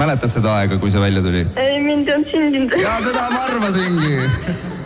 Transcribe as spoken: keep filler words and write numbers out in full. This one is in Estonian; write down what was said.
Mäletad seda aega, kui see välja tuli? Ei, mind ei olnud sündinud. Ja seda ma arvasingi.